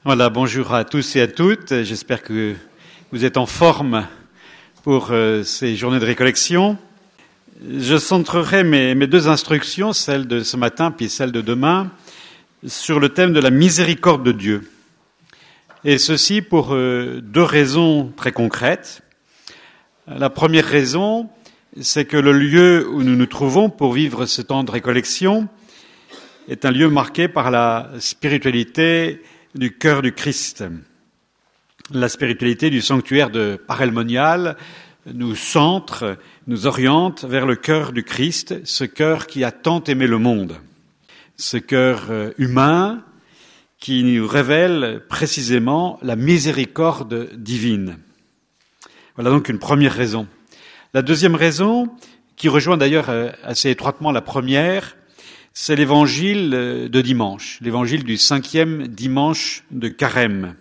Voilà, bonjour à tous et à toutes. J'espère que vous êtes en forme pour ces journées de récollection. Je centrerai mes deux instructions, celle de ce matin puis celle de demain, sur le thème de la miséricorde de Dieu. Et ceci pour deux raisons très concrètes. La première raison, c'est que le lieu où nous nous trouvons pour vivre ce temps de récollection est un lieu marqué par la spiritualité du cœur du Christ. La spiritualité du sanctuaire de Parelmonial nous centre, nous oriente vers le cœur du Christ, ce cœur qui a tant aimé le monde, ce cœur humain qui nous révèle précisément la miséricorde divine. Voilà donc une première raison. La deuxième raison, qui rejoint d'ailleurs assez étroitement la première, c'est l'évangile de dimanche, l'évangile du 5e dimanche de Carême.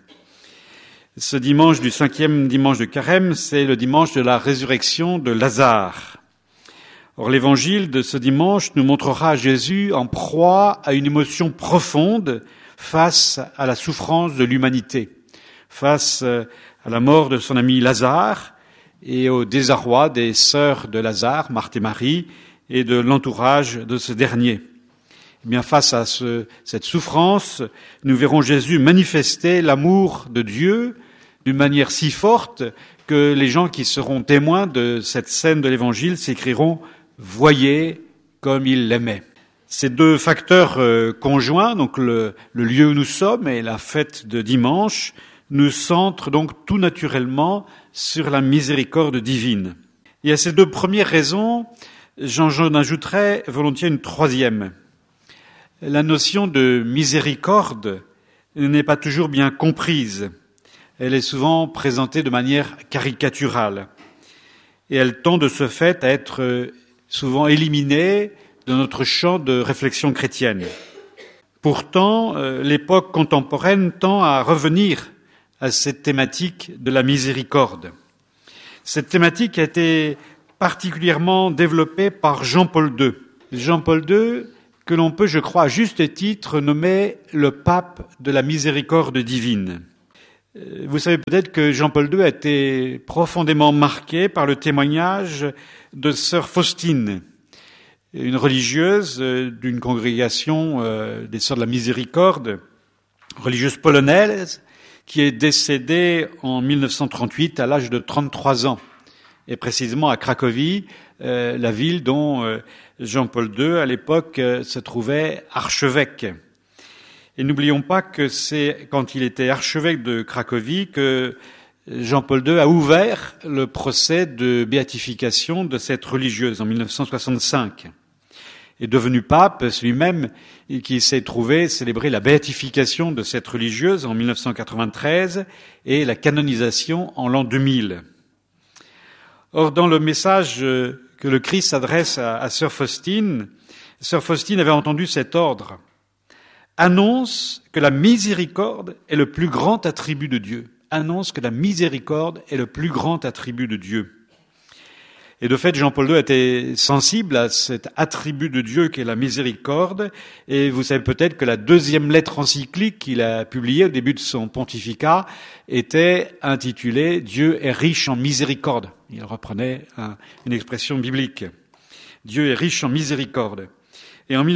Ce dimanche du 5e dimanche de Carême, c'est le dimanche de la résurrection de Lazare. Or, l'évangile de ce dimanche nous montrera Jésus en proie à une émotion profonde face à la souffrance de l'humanité, face à la mort de son ami Lazare et au désarroi des sœurs de Lazare, Marthe et Marie, et de l'entourage de ce dernier. Eh bien, face à cette souffrance, nous verrons Jésus manifester l'amour de Dieu d'une manière si forte que les gens qui seront témoins de cette scène de l'Évangile s'écrieront « Voyez comme il l'aimait ». Ces deux facteurs conjoints, donc le lieu où nous sommes et la fête de dimanche, nous centrent donc tout naturellement sur la miséricorde divine. Et à ces deux premières raisons, j'en ajouterai volontiers une troisième. La notion de miséricorde n'est pas toujours bien comprise. Elle est souvent présentée de manière caricaturale. Et elle tend de ce fait à être souvent éliminée de notre champ de réflexion chrétienne. Pourtant, l'époque contemporaine tend à revenir à cette thématique de la miséricorde. Cette thématique a été particulièrement développée par Jean-Paul II. Jean-Paul II, que l'on peut, je crois, à juste titre, nommer le pape de la miséricorde divine. Vous savez peut-être que Jean-Paul II a été profondément marqué par le témoignage de sœur Faustine, une religieuse d'une congrégation des Sœurs de la Miséricorde, religieuse polonaise, qui est décédée en 1938 à l'âge de 33 ans, et précisément à Cracovie, la ville dont Jean-Paul II, à l'époque, se trouvait archevêque. Et n'oublions pas que c'est quand il était archevêque de Cracovie que Jean-Paul II a ouvert le procès de béatification de cette religieuse en 1965. Et devenu pape, c'est lui-même qui s'est trouvé célébrer la béatification de cette religieuse en 1993 et la canonisation en l'an 2000. Or, dans le message que le Christ adresse à sœur Faustine avait entendu cet ordre. Annonce que la miséricorde est le plus grand attribut de Dieu. Annonce que la miséricorde est le plus grand attribut de Dieu. Et de fait, Jean-Paul II était sensible à cet attribut de Dieu qu'est la miséricorde. Et vous savez peut-être que la deuxième lettre encyclique qu'il a publiée au début de son pontificat était intitulée « Dieu est riche en miséricorde ». Il reprenait une expression biblique. Dieu est riche en miséricorde. Et en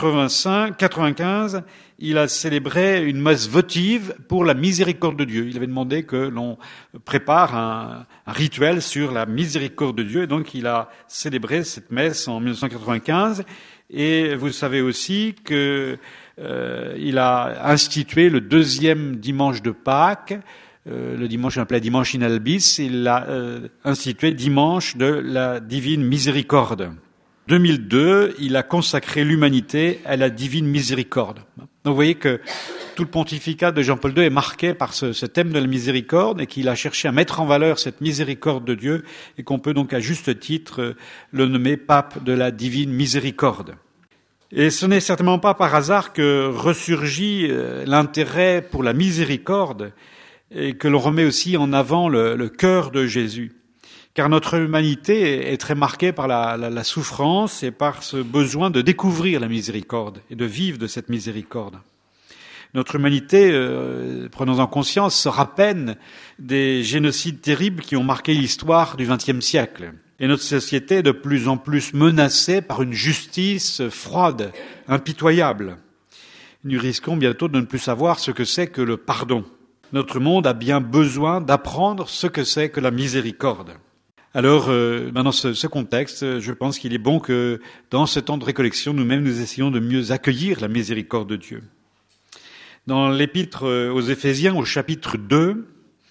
1995, il a célébré une messe votive pour la miséricorde de Dieu. Il avait demandé que l'on prépare un rituel sur la miséricorde de Dieu. Et donc, il a célébré cette messe en 1995. Et vous savez aussi que il a institué le deuxième dimanche de Pâques, le dimanche appelé dimanche in albis. Il l'a institué dimanche de la divine miséricorde. 2002, il a consacré l'humanité à la divine miséricorde. Donc vous voyez que tout le pontificat de Jean-Paul II est marqué par ce thème de la miséricorde et qu'il a cherché à mettre en valeur cette miséricorde de Dieu et qu'on peut donc à juste titre le nommer pape de la divine miséricorde. Et ce n'est certainement pas par hasard que ressurgit l'intérêt pour la miséricorde et que l'on remet aussi en avant le cœur de Jésus. Car notre humanité est très marquée par la souffrance et par ce besoin de découvrir la miséricorde et de vivre de cette miséricorde. Notre humanité, prenons-en conscience, sort à peine des génocides terribles qui ont marqué l'histoire du XXe siècle. Et notre société est de plus en plus menacée par une justice froide, impitoyable. Nous risquons bientôt de ne plus savoir ce que c'est que le pardon. Notre monde a bien besoin d'apprendre ce que c'est que la miséricorde. Alors, dans ce contexte, je pense qu'il est bon que, dans ce temps de récollection, nous-mêmes, nous essayons de mieux accueillir la miséricorde de Dieu. Dans l'épître aux Éphésiens, au chapitre 2,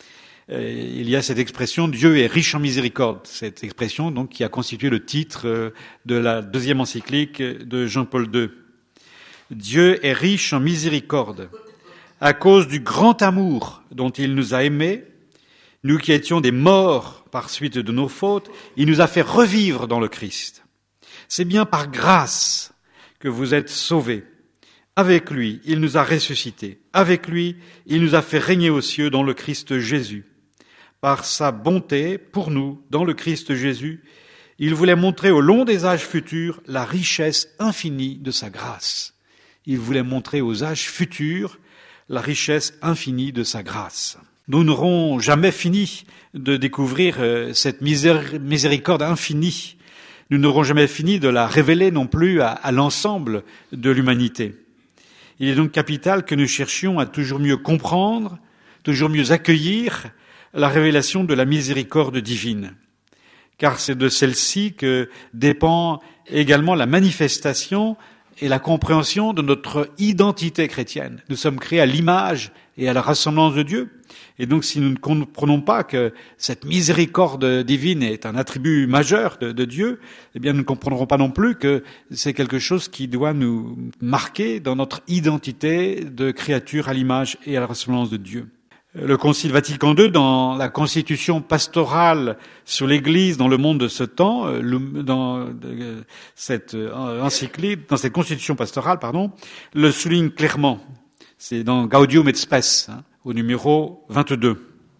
il y a cette expression « Dieu est riche en miséricorde ». Cette expression, donc, qui a constitué le titre de la deuxième encyclique de Jean-Paul II. Dieu est riche en miséricorde à cause du grand amour dont il nous a aimés. Nous qui étions des morts par suite de nos fautes, il nous a fait revivre dans le Christ. C'est bien par grâce que vous êtes sauvés. Avec lui, il nous a ressuscités. Avec lui, il nous a fait régner aux cieux dans le Christ Jésus. Par sa bonté, pour nous, dans le Christ Jésus, il voulait montrer au long des âges futurs la richesse infinie de sa grâce. Il voulait montrer aux âges futurs la richesse infinie de sa grâce. Nous n'aurons jamais fini de découvrir cette miséricorde infinie. Nous n'aurons jamais fini de la révéler non plus à l'ensemble de l'humanité. Il est donc capital que nous cherchions à toujours mieux comprendre, toujours mieux accueillir la révélation de la miséricorde divine. Car c'est de celle-ci que dépend également la manifestation et la compréhension de notre identité chrétienne. Nous sommes créés à l'image et à la ressemblance de Dieu. Et donc, si nous ne comprenons pas que cette miséricorde divine est un attribut majeur de Dieu, eh bien, nous ne comprendrons pas non plus que c'est quelque chose qui doit nous marquer dans notre identité de créature à l'image et à la ressemblance de Dieu. Le Concile Vatican II, dans la constitution pastorale sur l'Église dans le monde de ce temps, dans cette encyclique, dans cette constitution pastorale, le souligne clairement. C'est dans Gaudium et Spes, au numéro 22.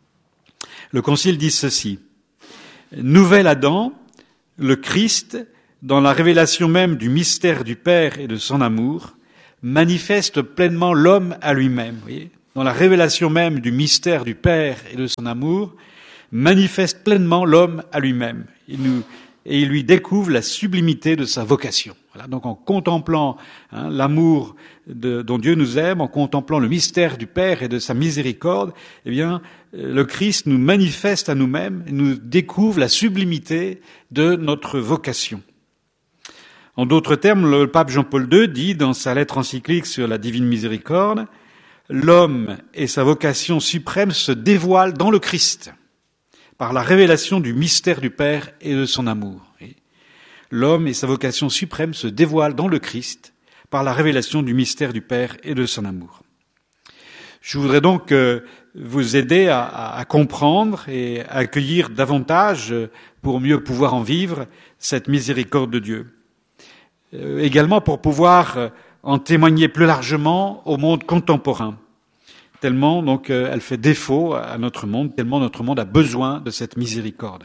Le Concile dit ceci. Nouvel Adam, le Christ, dans la révélation même du mystère du Père et de son amour, manifeste pleinement l'homme à lui-même. Vous voyez ? Dans la révélation même du mystère du Père et de son amour, manifeste pleinement l'homme à lui-même. Et il lui découvre la sublimité de sa vocation. Voilà, donc en contemplant l'amour dont Dieu nous aime, en contemplant le mystère du Père et de sa miséricorde, eh bien, le Christ nous manifeste à nous-mêmes, nous découvre la sublimité de notre vocation. En d'autres termes, le pape Jean-Paul II dit dans sa lettre encyclique sur la divine miséricorde, l'homme et sa vocation suprême se dévoilent dans le Christ, par la révélation du mystère du Père et de son amour. L'homme et sa vocation suprême se dévoilent dans le Christ, par la révélation du mystère du Père et de son amour. Je voudrais donc vous aider à comprendre et à accueillir davantage, pour mieux pouvoir en vivre, cette miséricorde de Dieu. Également pour pouvoir en témoigner plus largement au monde contemporain. Tellement, donc, elle fait défaut à notre monde, tellement notre monde a besoin de cette miséricorde.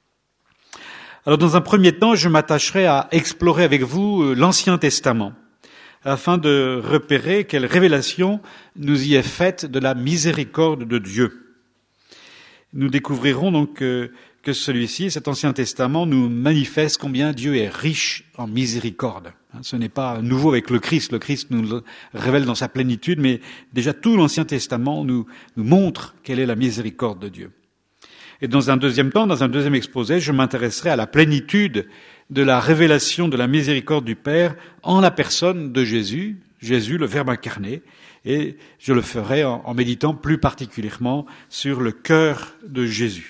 Alors, dans un premier temps, je m'attacherai à explorer avec vous l'Ancien Testament, afin de repérer quelle révélation nous y est faite de la miséricorde de Dieu. Nous découvrirons donc que celui-ci, cet Ancien Testament, nous manifeste combien Dieu est riche en miséricorde. Ce n'est pas nouveau avec le Christ. Le Christ nous le révèle dans sa plénitude, mais déjà tout l'Ancien Testament nous montre quelle est la miséricorde de Dieu. Et dans un deuxième temps, dans un deuxième exposé, je m'intéresserai à la plénitude de la révélation de la miséricorde du Père en la personne de Jésus, Jésus, le Verbe incarné, et je le ferai en méditant plus particulièrement sur le cœur de Jésus.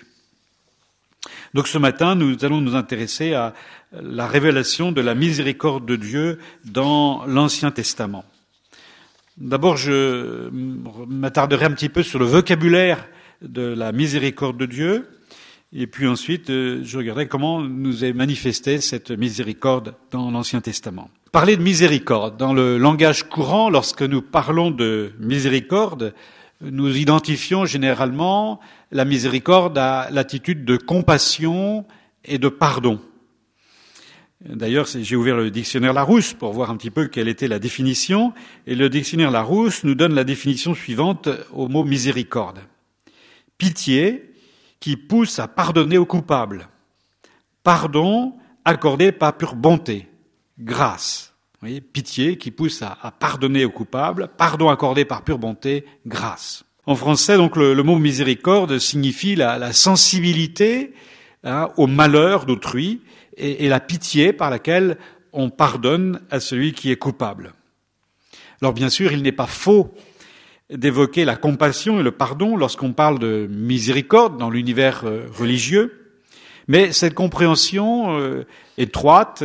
Donc ce matin, nous allons nous intéresser à la révélation de la miséricorde de Dieu dans l'Ancien Testament. D'abord, je m'attarderai un petit peu sur le vocabulaire de la miséricorde de Dieu, et puis ensuite, je regarderai comment nous est manifestée cette miséricorde dans l'Ancien Testament. Parler de miséricorde, dans le langage courant, lorsque nous parlons de miséricorde, nous identifions généralement la miséricorde à l'attitude de compassion et de pardon. D'ailleurs, j'ai ouvert le dictionnaire Larousse pour voir un petit peu quelle était la définition, et le dictionnaire Larousse nous donne la définition suivante au mot miséricorde. Pitié qui pousse à pardonner aux coupables. Pardon accordé par pure bonté. Grâce. Vous voyez, pitié qui pousse à pardonner aux coupables. Pardon accordé par pure bonté. Grâce. En français, donc, le mot miséricorde signifie la sensibilité au malheur d'autrui et la pitié par laquelle on pardonne à celui qui est coupable. Alors bien sûr, il n'est pas faux d'évoquer la compassion et le pardon lorsqu'on parle de miséricorde dans l'univers religieux, mais cette compréhension étroite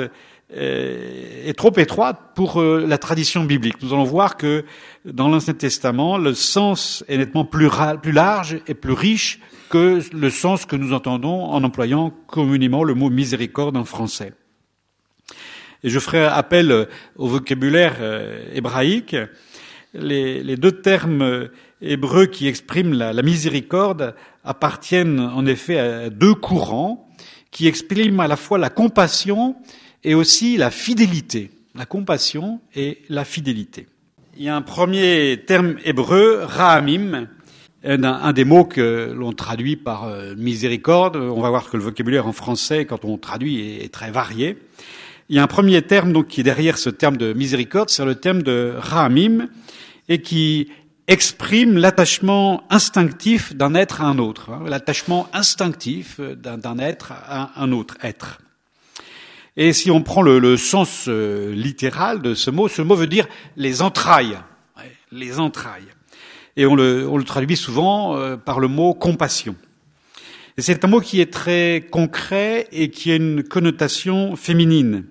est trop étroite pour la tradition biblique. Nous allons voir que dans l'Ancien Testament, le sens est nettement plus large et plus riche que le sens que nous entendons en employant communément le mot miséricorde en français. Et je ferai appel au vocabulaire hébraïque. Les deux termes hébreux qui expriment la miséricorde appartiennent en effet à deux courants qui expriment à la fois la compassion et aussi la fidélité. La compassion et la fidélité. Il y a un premier terme hébreu, rahamim, un des mots que l'on traduit par miséricorde. On va voir que le vocabulaire en français, quand on traduit, est très varié. Il y a un premier terme donc qui est derrière ce terme de miséricorde, c'est le terme de rahamim, et qui exprime l'attachement instinctif d'un être à un autre, l'attachement instinctif d'un être à un autre être. Et si on prend le sens littéral de ce mot veut dire les entrailles, les entrailles. Et on le traduit souvent par le mot compassion. Et c'est un mot qui est très concret et qui a une connotation féminine.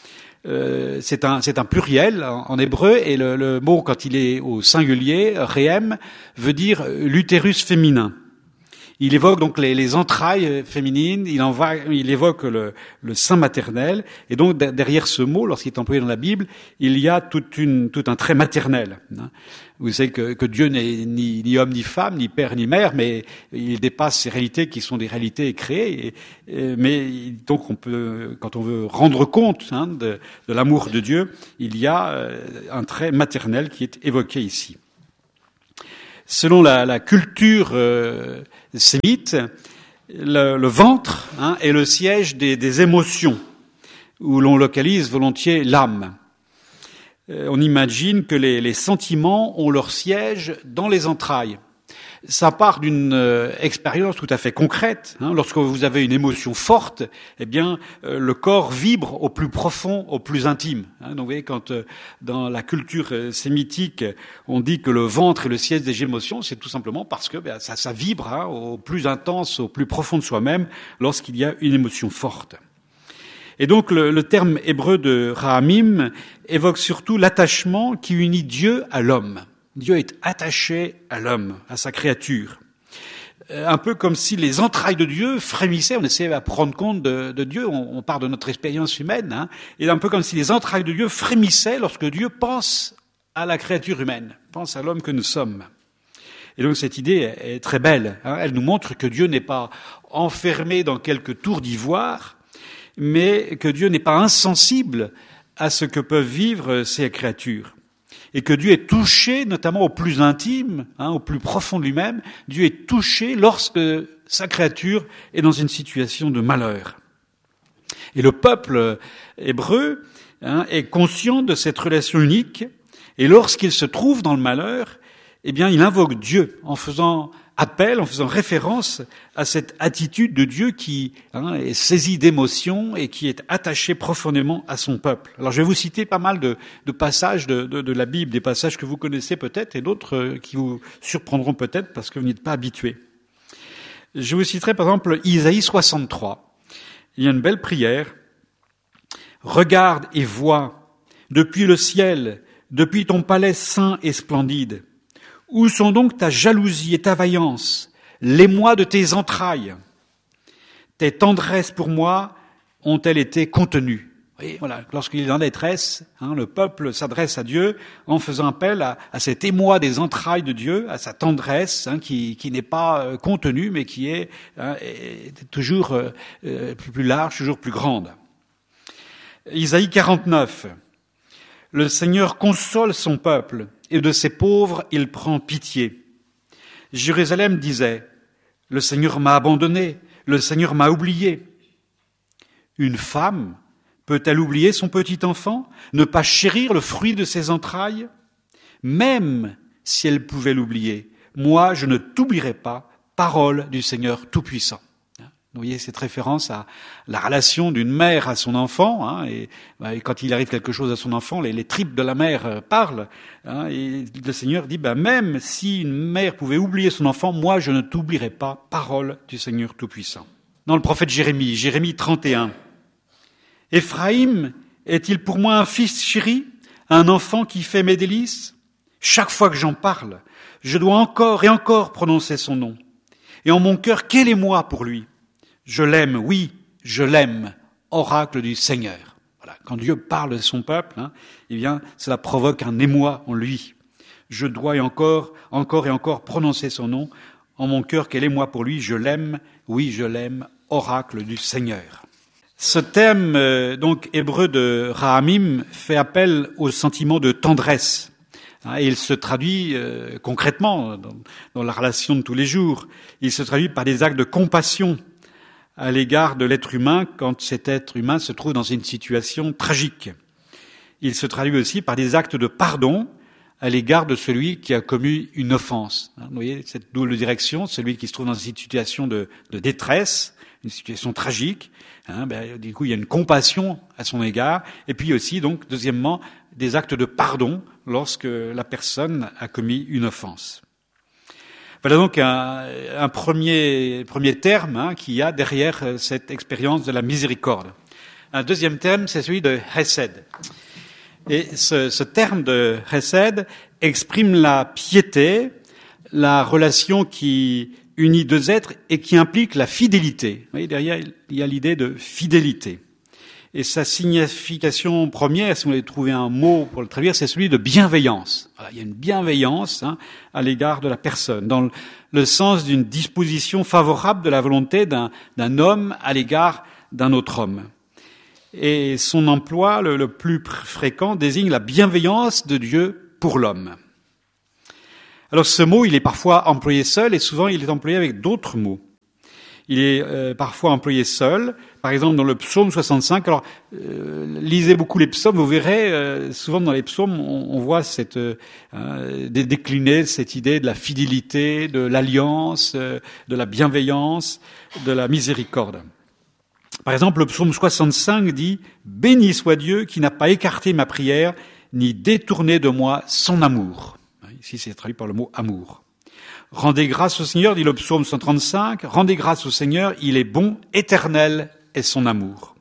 C'est un pluriel en hébreu, et le mot, quand il est au singulier, rehem, veut dire l'utérus féminin. Il évoque donc les entrailles féminines, il évoque le sein maternel, et donc derrière ce mot, lorsqu'il est employé dans la Bible, il y a tout un trait maternel. Vous savez que Dieu n'est ni homme ni femme, ni père ni mère, mais il dépasse ces réalités qui sont des réalités créées. Mais donc quand on veut rendre compte de l'amour de Dieu, il y a un trait maternel qui est évoqué ici. Selon la culture sémite, le ventre est le siège des émotions, où l'on localise volontiers l'âme. On imagine que les sentiments ont leur siège dans les entrailles. Ça part d'une expérience tout à fait concrète. Lorsque vous avez une émotion forte, eh bien, le corps vibre au plus profond, au plus intime. Donc, vous voyez, quand dans la culture sémitique, on dit que le ventre est le siège des émotions, c'est tout simplement parce que ça vibre au plus intense, au plus profond de soi-même, lorsqu'il y a une émotion forte. Et donc, le terme hébreu de rahamim évoque surtout l'attachement qui unit Dieu à l'homme. Dieu est attaché à l'homme, à sa créature. Un peu comme si les entrailles de Dieu frémissaient, on essaie à prendre compte de Dieu, on part de notre expérience humaine, et un peu comme si les entrailles de Dieu frémissaient lorsque Dieu pense à la créature humaine, pense à l'homme que nous sommes. Et donc cette idée est très belle, elle nous montre que Dieu n'est pas enfermé dans quelques tours d'ivoire, mais que Dieu n'est pas insensible à ce que peuvent vivre ces créatures. Et que Dieu est touché, notamment au plus intime, au plus profond de lui-même, Dieu est touché lorsque sa créature est dans une situation de malheur. Et le peuple hébreu est conscient de cette relation unique, et lorsqu'il se trouve dans le malheur, eh bien, il invoque Dieu en faisant appel, en faisant référence à cette attitude de Dieu qui est saisi d'émotion et qui est attaché profondément à son peuple. Alors je vais vous citer pas mal de passages de la Bible, des passages que vous connaissez peut-être et d'autres qui vous surprendront peut-être parce que vous n'êtes pas habitués. Je vous citerai par exemple Isaïe 63. Il y a une belle prière. « Regarde et vois, depuis le ciel, depuis ton palais saint et splendide, où sont donc ta jalousie et ta vaillance, l'émoi de tes entrailles? Tes tendresses pour moi ont-elles été contenues ?» Et voilà, lorsqu'il est en détresse, le peuple s'adresse à Dieu en faisant appel à cet émoi des entrailles de Dieu, à sa tendresse qui n'est pas contenue, mais qui est toujours plus large, toujours plus grande. Isaïe 49. Le Seigneur console son peuple, et de ses pauvres il prend pitié. Jérusalem disait, le Seigneur m'a abandonné, le Seigneur m'a oublié. Une femme peut-elle oublier son petit enfant, ne pas chérir le fruit de ses entrailles? Même si elle pouvait l'oublier, moi je ne t'oublierai pas, parole du Seigneur Tout-Puissant. Vous voyez cette référence à la relation d'une mère à son enfant, et quand il arrive quelque chose à son enfant, les tripes de la mère parlent, et le Seigneur dit, même si une mère pouvait oublier son enfant, moi je ne t'oublierai pas, parole du Seigneur Tout-Puissant. Dans le prophète Jérémie 31, Éphraïm est-il pour moi un fils chéri, un enfant qui fait mes délices? Chaque fois que j'en parle, je dois encore et encore prononcer son nom. Et en mon cœur, quel émoi pour lui? Je l'aime, oui, je l'aime, oracle du Seigneur. Voilà. Quand Dieu parle de son peuple, eh bien, cela provoque un émoi en lui. Je dois et encore et encore prononcer son nom. En mon cœur, quel émoi pour lui? Je l'aime, oui, je l'aime, oracle du Seigneur. Ce thème, donc, hébreu de Rahamim fait appel au sentiment de tendresse. Et il se traduit concrètement dans la relation de tous les jours. Il se traduit par des actes de compassion à l'égard de l'être humain quand cet être humain se trouve dans une situation tragique. Il se traduit aussi par des actes de pardon à l'égard de celui qui a commis une offense. Vous voyez cette double direction, celui qui se trouve dans une situation de détresse, une situation tragique. Du coup, il y a une compassion à son égard. Et puis aussi, donc, deuxièmement, des actes de pardon lorsque la personne a commis une offense. Voilà donc un premier terme qu'il y a derrière cette expérience de la miséricorde. Un deuxième terme, c'est celui de Hesed. Et ce terme de Hesed exprime la piété, la relation qui unit deux êtres et qui implique la fidélité. Vous voyez, derrière, il y a l'idée de fidélité. Et sa signification première, si on voulait trouver un mot pour le traduire, c'est celui de bienveillance. Voilà, il y a une bienveillance à l'égard de la personne, dans le sens d'une disposition favorable de la volonté d'un homme à l'égard d'un autre homme. Et son emploi, le plus fréquent, désigne la bienveillance de Dieu pour l'homme. Alors ce mot, il est parfois employé seul et souvent il est employé avec d'autres mots. Il est parfois employé seul, par exemple dans le psaume 65. Alors, lisez beaucoup les psaumes, vous verrez, souvent dans les psaumes, on voit décliner cette idée de la fidélité, de l'alliance, de la bienveillance, de la miséricorde. Par exemple, le psaume 65 dit « Béni soit Dieu qui n'a pas écarté ma prière, ni détourné de moi son amour ». Ici, c'est traduit par le mot « amour ». Rendez grâce au Seigneur, dit le psaume 135, rendez grâce au Seigneur, il est bon, éternel est son amour.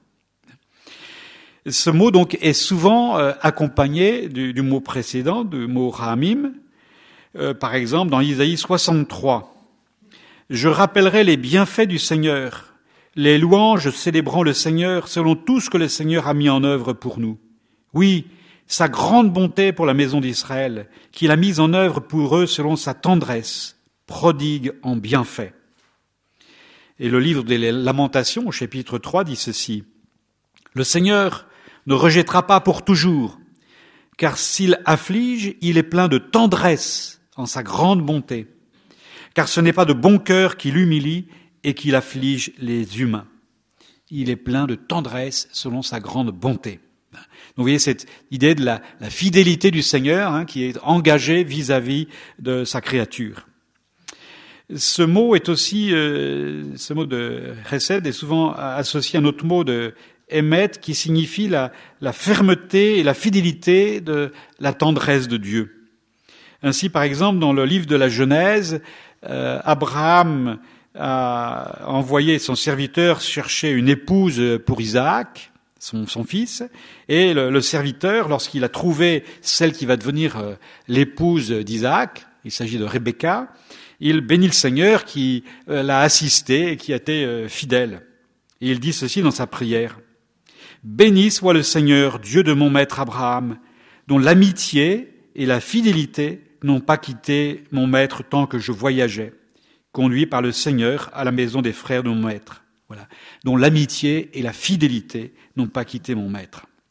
Ce mot, donc, est souvent accompagné du mot précédent, du mot Rahamim. Par exemple, dans Isaïe 63, « Je rappellerai les bienfaits du Seigneur, les louanges célébrant le Seigneur selon tout ce que le Seigneur a mis en œuvre pour nous. Oui, sa grande bonté pour la maison d'Israël, qu'il a mise en œuvre pour eux selon sa tendresse, prodigue en bienfaits. » Et le livre des Lamentations, au chapitre 3, dit ceci. « Le Seigneur ne rejettera pas pour toujours, car s'il afflige, il est plein de tendresse en sa grande bonté, car ce n'est pas de bon cœur qu'il humilie et qu'il afflige les humains. Il est plein de tendresse selon sa grande bonté. » Donc vous voyez cette idée de la fidélité du Seigneur qui est engagée vis-à-vis de sa créature. Ce mot est aussi, ce mot de Hesed est souvent associé à un autre mot de Emet qui signifie la fermeté et la fidélité de la tendresse de Dieu. Ainsi, par exemple, dans le livre de la Genèse, Abraham a envoyé son serviteur chercher une épouse pour Isaac, son fils, et le serviteur, lorsqu'il a trouvé celle qui va devenir l'épouse d'Isaac, il s'agit de Rebecca, il bénit le Seigneur qui l'a assisté et qui a été fidèle. Et il dit ceci dans sa prière. « Béni soit le Seigneur, Dieu de mon maître Abraham, dont l'amitié et la fidélité n'ont pas quitté mon maître tant que je voyageais, conduit par le Seigneur à la maison des frères de mon maître. » Voilà. Dont l'amitié et la fidélité n'ont pas quitté mon maître.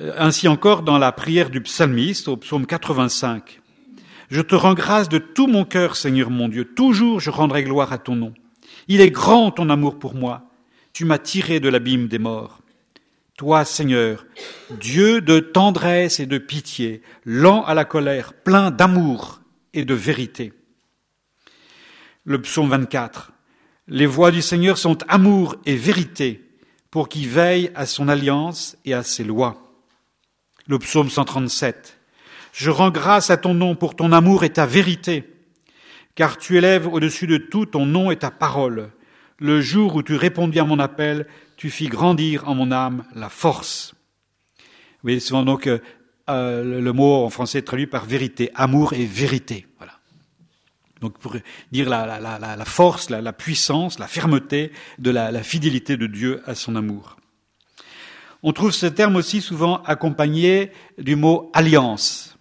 Ainsi encore dans la prière du psalmiste, au psaume 85. Je te rends grâce de tout mon cœur, Seigneur mon Dieu. Toujours je rendrai gloire à ton nom. Il est grand ton amour pour moi. Tu m'as tiré de l'abîme des morts. Toi, Seigneur, Dieu de tendresse et de pitié, lent à la colère, plein d'amour et de vérité. Le psaume 24. Les voies du Seigneur sont amour et vérité, pour qu'il veille à son alliance et à ses lois. Le psaume 137. Je rends grâce à ton nom pour ton amour et ta vérité, car tu élèves au-dessus de tout ton nom et ta parole. Le jour où tu répondis à mon appel, tu fis grandir en mon âme la force. Vous voyez souvent donc le mot en français est traduit par vérité, amour et vérité. Voilà. Donc pour dire la force, la puissance, la fermeté de la fidélité de Dieu à son amour. On trouve ce terme aussi souvent accompagné du mot alliance,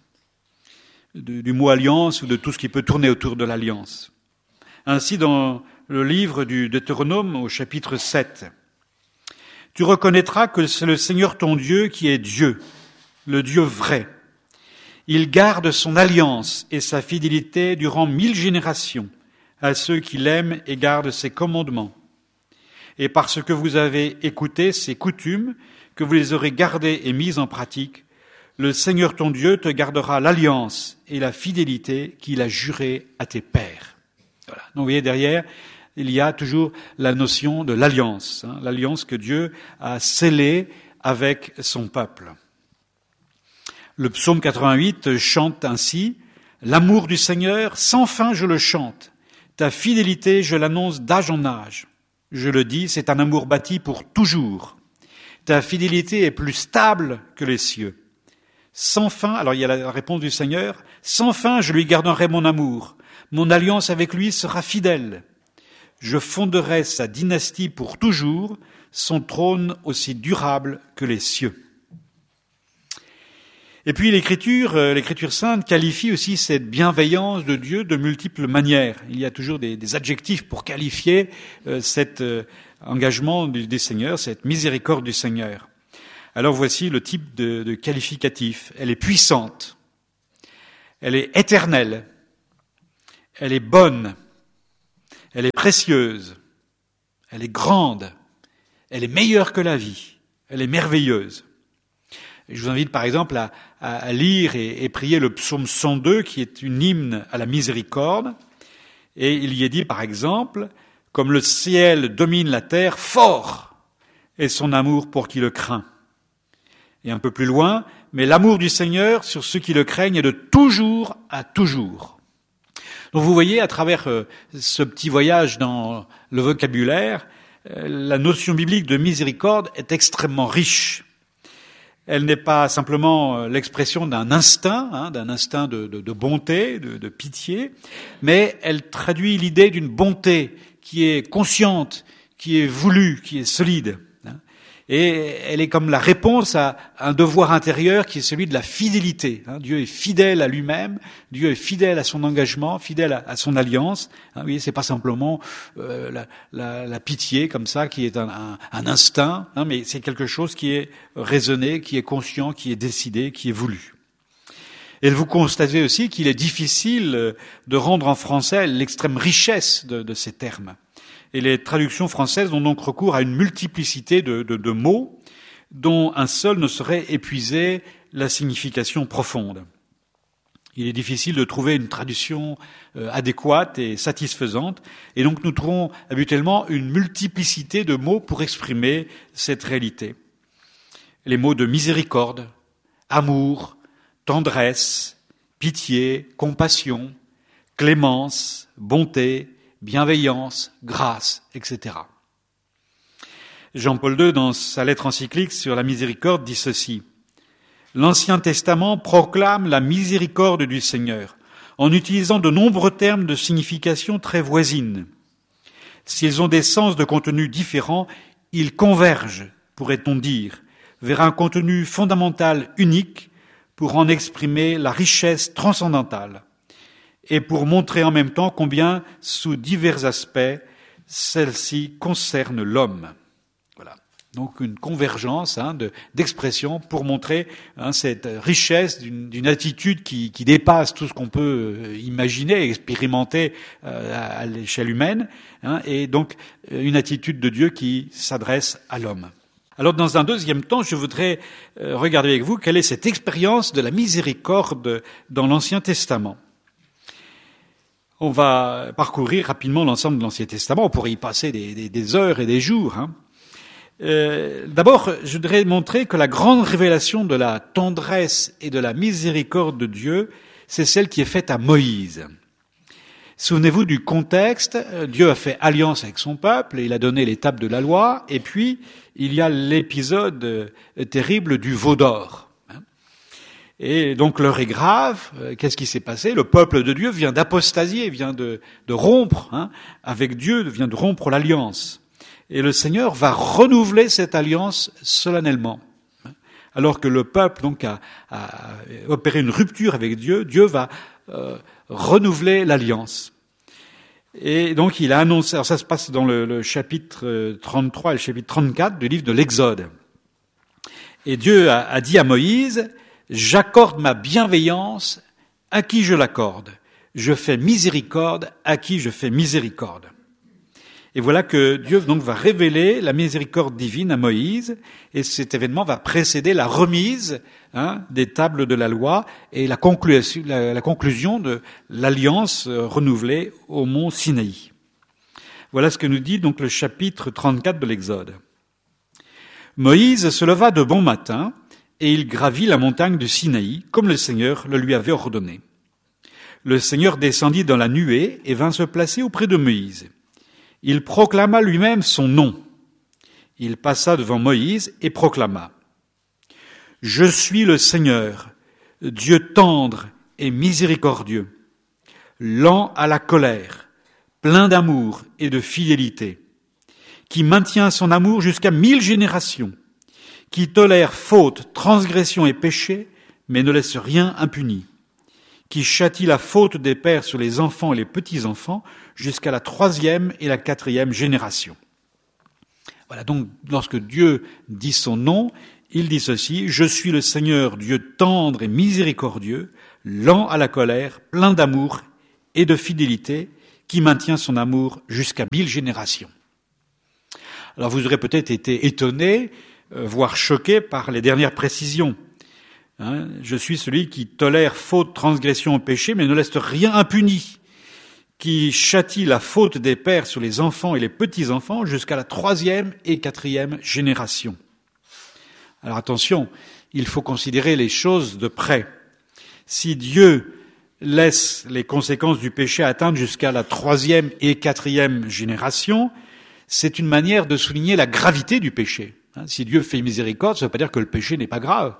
du mot alliance ou de tout ce qui peut tourner autour de l'alliance. Ainsi, dans le livre du Deutéronome au chapitre 7, tu reconnaîtras que c'est le Seigneur ton Dieu qui est Dieu, le Dieu vrai. Il garde son alliance et sa fidélité durant 1000 générations à ceux qui l'aiment et gardent ses commandements. Et parce que vous avez écouté ses coutumes, que vous les aurez gardées et mises en pratique, le Seigneur ton Dieu te gardera l'alliance et la fidélité qu'il a jurée à tes pères. Voilà. Donc vous voyez derrière, il y a toujours la notion de l'alliance, l'alliance que Dieu a scellée avec son peuple. Le psaume 88 chante ainsi, « L'amour du Seigneur, sans fin je le chante, ta fidélité je l'annonce d'âge en âge. Je le dis, c'est un amour bâti pour toujours. Ta fidélité est plus stable que les cieux. Sans fin, alors il y a la réponse du Seigneur, sans fin je lui garderai mon amour, mon alliance avec lui sera fidèle. Je fonderai sa dynastie pour toujours, son trône aussi durable que les cieux. » Et puis l'Écriture sainte qualifie aussi cette bienveillance de Dieu de multiples manières. Il y a toujours des adjectifs pour qualifier cet engagement du Seigneur, cette miséricorde du Seigneur. Alors voici le type de qualificatif. Elle est puissante, elle est éternelle, elle est bonne, elle est précieuse, elle est grande, elle est meilleure que la vie, elle est merveilleuse. Et je vous invite par exemple à lire et prier le psaume 102 qui est une hymne à la miséricorde. Et il y est dit par exemple, comme le ciel domine la terre, fort est son amour pour qui le craint. Et un peu plus loin, mais l'amour du Seigneur sur ceux qui le craignent est de toujours à toujours. Donc vous voyez, à travers ce petit voyage dans le vocabulaire, la notion biblique de miséricorde est extrêmement riche. Elle n'est pas simplement l'expression d'un instinct de bonté, de pitié, mais elle traduit l'idée d'une bonté qui est consciente, qui est voulue, qui est solide. Et elle est comme la réponse à un devoir intérieur qui est celui de la fidélité. Dieu est fidèle à lui-même, Dieu est fidèle à son engagement, fidèle à son alliance. Vous voyez, c'est pas simplement la pitié comme ça qui est un instinct, mais c'est quelque chose qui est raisonné, qui est conscient, qui est décidé, qui est voulu. Et vous constatez aussi qu'il est difficile de rendre en français l'extrême richesse de ces termes. Et les traductions françaises ont donc recours à une multiplicité de mots dont un seul ne saurait épuiser la signification profonde. Il est difficile de trouver une traduction adéquate et satisfaisante, et donc nous trouvons habituellement une multiplicité de mots pour exprimer cette réalité. Les mots de miséricorde, amour, tendresse, pitié, compassion, clémence, bonté, bienveillance, grâce, etc. Jean-Paul II, dans sa lettre encyclique sur la miséricorde, dit ceci. « L'Ancien Testament proclame la miséricorde du Seigneur en utilisant de nombreux termes de signification très voisines. S'ils ont des sens de contenu différents, ils convergent, pourrait-on dire, vers un contenu fondamental unique pour en exprimer la richesse transcendantale. Et pour montrer en même temps combien, sous divers aspects, celle-ci concerne l'homme. » Voilà. Donc une convergence d'expression pour montrer cette richesse d'une attitude qui dépasse tout ce qu'on peut imaginer, expérimenter à l'échelle humaine, et donc une attitude de Dieu qui s'adresse à l'homme. Alors dans un deuxième temps, je voudrais regarder avec vous quelle est cette expérience de la miséricorde dans l'Ancien Testament. On va parcourir rapidement l'ensemble de l'Ancien Testament, on pourrait y passer des heures et des jours. D'abord, je voudrais montrer que la grande révélation de la tendresse et de la miséricorde de Dieu, c'est celle qui est faite à Moïse. Souvenez-vous du contexte, Dieu a fait alliance avec son peuple, et il a donné l'étape de la loi, et puis il y a l'épisode terrible du veau d'or. Et donc l'heure est grave, qu'est-ce qui s'est passé? Le peuple de Dieu vient d'apostasier, vient de rompre avec Dieu, vient de rompre l'alliance. Et le Seigneur va renouveler cette alliance solennellement. Alors que le peuple donc a opéré une rupture avec Dieu, Dieu va renouveler l'alliance. Et donc il a annoncé, alors ça se passe dans le chapitre 33 et le chapitre 34 du livre de l'Exode. Et Dieu a dit à Moïse, « J'accorde ma bienveillance à qui je l'accorde. Je fais miséricorde à qui je fais miséricorde. » Et voilà que Dieu donc va révéler la miséricorde divine à Moïse, et cet événement va précéder la remise des tables de la loi et la conclusion de l'alliance renouvelée au mont Sinaï. Voilà ce que nous dit donc le chapitre 34 de l'Exode. Moïse se leva de bon matin, et il gravit la montagne du Sinaï, comme le Seigneur le lui avait ordonné. Le Seigneur descendit dans la nuée et vint se placer auprès de Moïse. Il proclama lui-même son nom. Il passa devant Moïse et proclama « Je suis le Seigneur, Dieu tendre et miséricordieux, lent à la colère, plein d'amour et de fidélité, qui maintient son amour jusqu'à 1000 générations, qui tolère faute, transgression et péché, mais ne laisse rien impuni, qui châtie la faute des pères sur les enfants et les petits-enfants jusqu'à la 3e et la 4e génération. » Voilà, donc lorsque Dieu dit son nom, il dit ceci, « Je suis le Seigneur, Dieu tendre et miséricordieux, lent à la colère, plein d'amour et de fidélité, qui maintient son amour jusqu'à 1000 générations. » Alors vous aurez peut-être été étonné, voire choqué par les dernières précisions. Je suis celui qui tolère faute, transgression et péché, mais ne laisse rien impuni, qui châtie la faute des pères sur les enfants et les petits-enfants jusqu'à la 3e et 4e génération. Alors attention, il faut considérer les choses de près. Si Dieu laisse les conséquences du péché atteindre jusqu'à la 3e et 4e génération, c'est une manière de souligner la gravité du péché. Si Dieu fait miséricorde, ça ne veut pas dire que le péché n'est pas grave.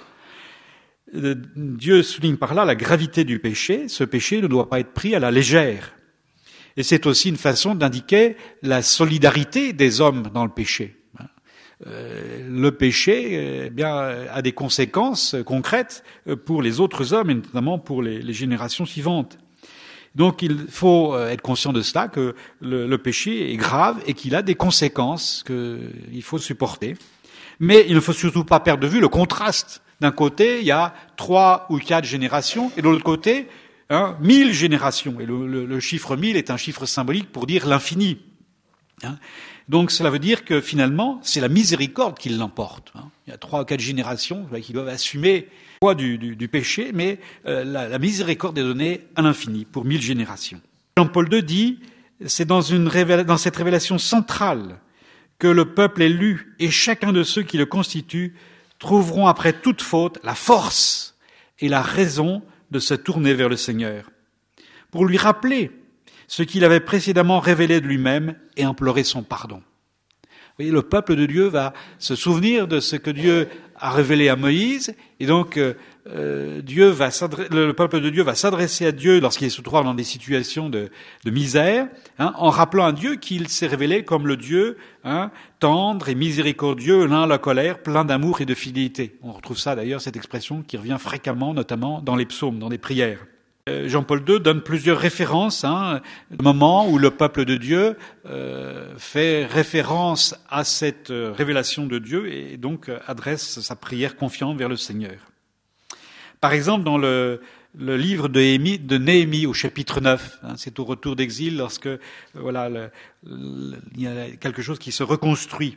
Dieu souligne par là la gravité du péché. Ce péché ne doit pas être pris à la légère. Et c'est aussi une façon d'indiquer la solidarité des hommes dans le péché. Le péché a des conséquences concrètes pour les autres hommes et notamment pour les générations suivantes. Donc il faut être conscient de cela, que le péché est grave et qu'il a des conséquences qu'il faut supporter. Mais il ne faut surtout pas perdre de vue le contraste. D'un côté, il y a 3 ou 4 générations, et de l'autre côté, 1000 générations. Et le chiffre 1000 est un chiffre symbolique pour dire l'infini. Donc cela veut dire que finalement, c'est la miséricorde qui l'emporte. Il y a 3 ou 4 générations qui doivent assumer le poids du péché, mais la miséricorde est donnée à l'infini pour 1000 générations. Jean-Paul II dit, c'est dans cette révélation centrale que le peuple élu et chacun de ceux qui le constituent trouveront après toute faute la force et la raison de se tourner vers le Seigneur, pour lui rappeler ce qu'il avait précédemment révélé de lui-même et implorer son pardon. Vous voyez, le peuple de Dieu va se souvenir de ce que Dieu a révélé à Moïse, et donc le peuple de Dieu va s'adresser à Dieu lorsqu'il se trouve dans des situations de misère, en rappelant à Dieu qu'il s'est révélé comme le Dieu tendre et miséricordieux, lent à la colère, plein d'amour et de fidélité. On retrouve ça d'ailleurs, cette expression qui revient fréquemment, notamment dans les psaumes, dans les prières. Jean-Paul II donne plusieurs références, le moment où le peuple de Dieu fait référence à cette révélation de Dieu et donc adresse sa prière confiante vers le Seigneur. Par exemple, dans le livre de Néhémie au chapitre 9, c'est au retour d'exil lorsque il y a quelque chose qui se reconstruit.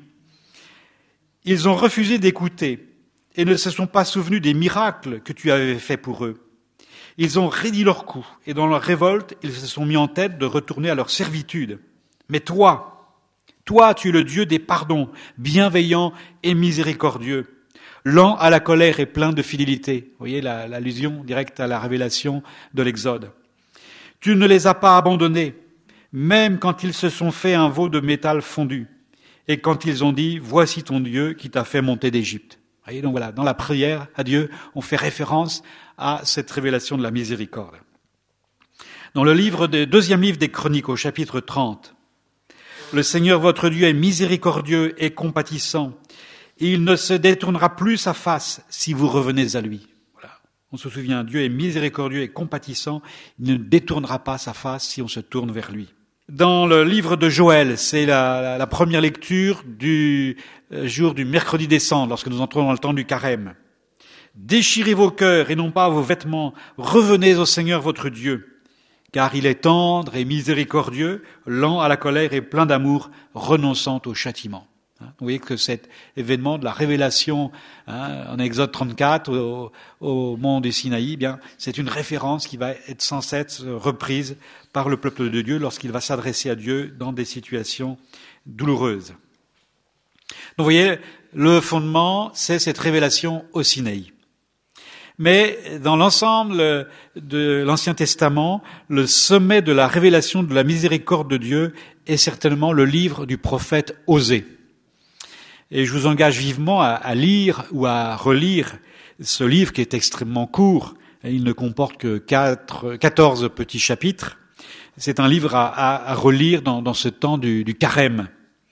Ils ont refusé d'écouter et ne se sont pas souvenus des miracles que tu avais faits pour eux. Ils ont raidi leur cou et dans leur révolte, ils se sont mis en tête de retourner à leur servitude. Mais toi, tu es le Dieu des pardons, bienveillant et miséricordieux, lent à la colère et plein de fidélité. Vous voyez l'allusion directe à la révélation de l'Exode. Tu ne les as pas abandonnés, même quand ils se sont fait un veau de métal fondu et quand ils ont dit « Voici ton Dieu qui t'a fait monter d'Égypte ». Vous voyez, donc voilà, dans la prière à Dieu, on fait référence à cette révélation de la miséricorde. Dans le deuxième livre des Chroniques, au chapitre 30, le Seigneur votre Dieu est miséricordieux et compatissant, et il ne se détournera plus sa face si vous revenez à lui. Voilà. On se souvient, Dieu est miséricordieux et compatissant, il ne détournera pas sa face si on se tourne vers lui. Dans le livre de Joël, c'est la première lecture du jour du mercredi des cendres, lorsque nous entrons dans le temps du carême. Déchirez vos cœurs et non pas vos vêtements, revenez au Seigneur votre Dieu, car il est tendre et miséricordieux, lent à la colère et plein d'amour, renonçant au châtiment. Vous voyez que cet événement de la révélation en Exode 34 au mont du Sinaï, c'est une référence qui va être sans cesse reprise par le peuple de Dieu lorsqu'il va s'adresser à Dieu dans des situations douloureuses. Donc vous voyez, le fondement, c'est cette révélation au Sinaï. Mais dans l'ensemble de l'Ancien Testament, le sommet de la révélation de la miséricorde de Dieu est certainement le livre du prophète Osée. Et je vous engage vivement à lire ou à relire ce livre qui est extrêmement court. Il ne comporte que 14 petits chapitres. C'est un livre à relire dans ce temps du carême.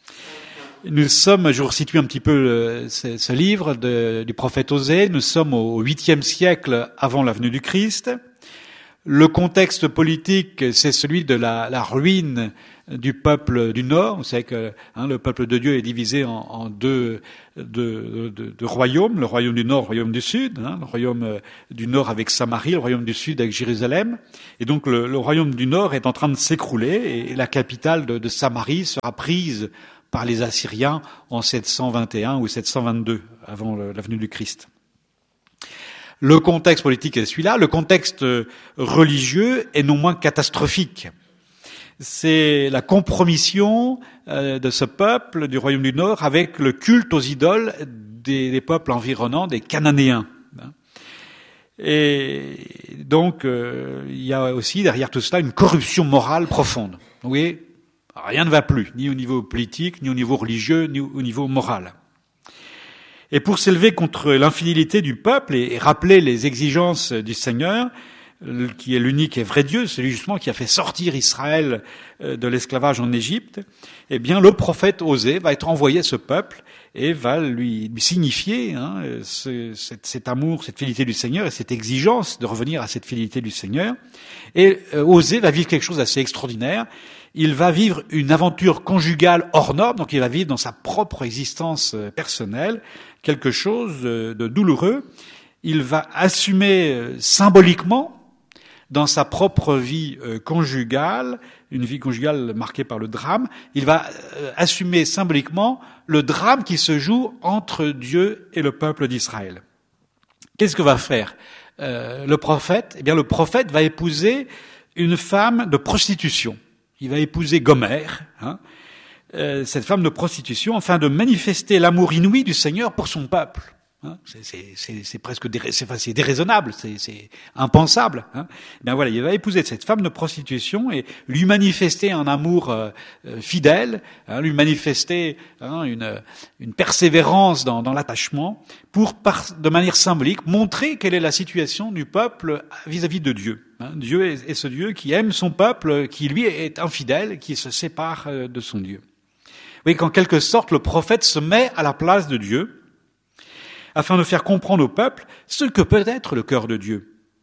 Je vous resitue un petit peu ce livre du prophète Osée. Nous sommes au 8e siècle avant la venue du Christ. Le contexte politique, c'est celui de la ruine du peuple du Nord. Vous savez que le peuple de Dieu est divisé en deux royaumes, le royaume du Nord, le royaume du Sud, le royaume du Nord avec Samarie, le royaume du Sud avec Jérusalem. Et donc le royaume du Nord est en train de s'écrouler et la capitale de Samarie sera prise par les Assyriens en 721 ou 722 avant la venue du Christ. Le contexte politique est celui-là. Le contexte religieux est non moins catastrophique. C'est la compromission de ce peuple du royaume du Nord avec le culte aux idoles des peuples environnants, des Cananéens. Et donc, il y a aussi derrière tout cela une corruption morale profonde. Vous voyez, rien ne va plus, ni au niveau politique, ni au niveau religieux, ni au niveau moral. Et pour s'élever contre l'infidélité du peuple et rappeler les exigences du Seigneur, qui est l'unique et vrai Dieu, celui justement qui a fait sortir Israël de l'esclavage en Égypte, eh bien le prophète Osée va être envoyé à ce peuple et va lui signifier cet amour, cette fidélité du Seigneur et cette exigence de revenir à cette fidélité du Seigneur. Et Osée va vivre quelque chose d'assez extraordinaire. Il va vivre une aventure conjugale hors norme, donc il va vivre dans sa propre existence personnelle quelque chose de douloureux. Il va assumer symboliquement dans sa propre vie conjugale, une vie conjugale marquée par le drame, il va assumer symboliquement le drame qui se joue entre Dieu et le peuple d'Israël. Qu'est-ce que va faire le prophète ? Eh bien, le prophète va épouser une femme de prostitution. Il va épouser Gomère, cette femme de prostitution, afin de manifester l'amour inouï du Seigneur pour son peuple. C'est presque c'est déraisonnable, c'est impensable. Ben voilà, il va épouser cette femme de prostitution et lui manifester un amour fidèle, lui manifester une persévérance dans l'attachement, pour de manière symbolique montrer quelle est la situation du peuple vis-à-vis de Dieu. Dieu est ce Dieu qui aime son peuple, qui lui est infidèle, qui se sépare de son Dieu. Vous voyez qu'en quelque sorte, le prophète se met à la place de Dieu, afin de faire comprendre au peuple ce que peut être le cœur de Dieu.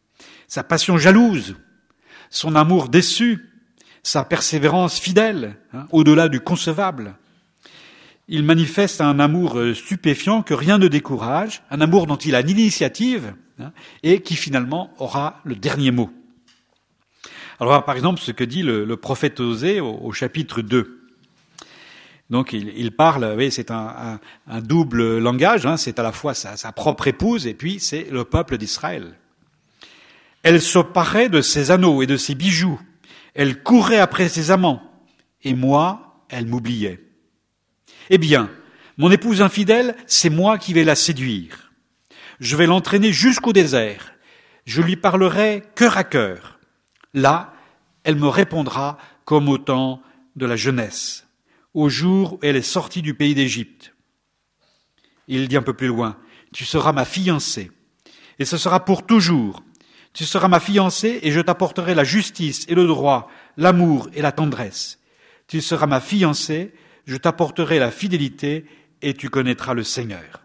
sa passion jalouse, son amour déçu, sa persévérance fidèle, au-delà du concevable. Il manifeste un amour stupéfiant que rien ne décourage, un amour dont il a l'initiative et qui finalement aura le dernier mot. Alors par exemple ce que dit le prophète Osée au chapitre 2. Donc il parle, vous voyez, c'est un double langage, c'est à la fois sa propre épouse et puis c'est le peuple d'Israël. Elle se parait de ses anneaux et de ses bijoux, elle courait après ses amants, et moi, elle m'oubliait. Eh bien, mon épouse infidèle, c'est moi qui vais la séduire. Je vais l'entraîner jusqu'au désert, je lui parlerai cœur à cœur. Là, elle me répondra comme au temps de la jeunesse, au jour où elle est sortie du pays d'Égypte. Il dit un peu plus loin, tu seras ma fiancée, et ce sera pour toujours. Tu seras ma fiancée, et je t'apporterai la justice et le droit, l'amour et la tendresse. Tu seras ma fiancée, je t'apporterai la fidélité, et tu connaîtras le Seigneur.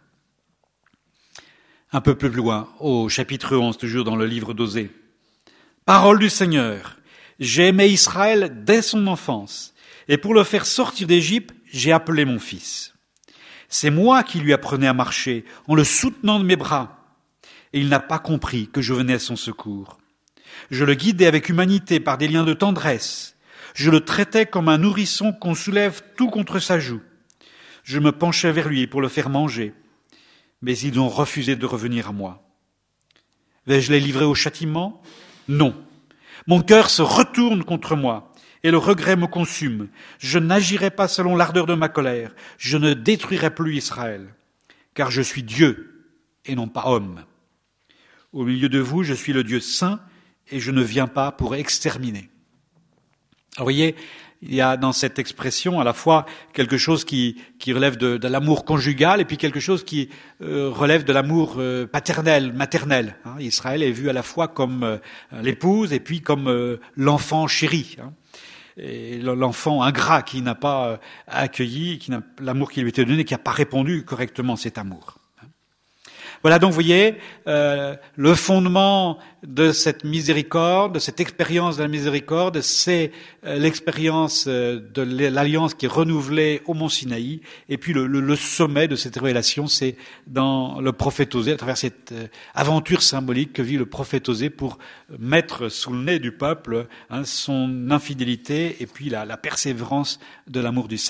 Un peu plus loin, au chapitre 11, toujours dans le livre d'Osée. Parole du Seigneur, j'ai aimé Israël dès son enfance, et pour le faire sortir d'Égypte, j'ai appelé mon fils. C'est moi qui lui apprenais à marcher, en le soutenant de mes bras. Et il n'a pas compris que je venais à son secours. Je le guidais avec humanité par des liens de tendresse. Je le traitais comme un nourrisson qu'on soulève tout contre sa joue. Je me penchais vers lui pour le faire manger. Mais ils ont refusé de revenir à moi. Vais-je les livrer au châtiment? Non. Mon cœur se retourne contre moi et le regret me consume. Je n'agirai pas selon l'ardeur de ma colère. Je ne détruirai plus Israël, car je suis Dieu et non pas homme. Au milieu de vous, je suis le Dieu saint et je ne viens pas pour exterminer. Alors, vous voyez, il y a dans cette expression à la fois quelque chose qui relève de l'amour conjugal et puis quelque chose qui relève de l'amour paternel, maternel. Israël est vu à la fois comme l'épouse et puis comme l'enfant chéri. Et l'enfant ingrat qui n'a pas accueilli, qui n'a l'amour qui lui était donné, qui n'a pas répondu correctement à cet amour. Voilà donc, vous voyez, le fondement de cette miséricorde, de cette expérience de la miséricorde, c'est l'expérience de l'alliance qui est renouvelée au mont Sinaï. Et puis le sommet de cette révélation, c'est dans le prophète Osée, à travers cette aventure symbolique que vit le prophète Osée pour mettre sous le nez du peuple son infidélité et puis la persévérance de l'amour du Seigneur.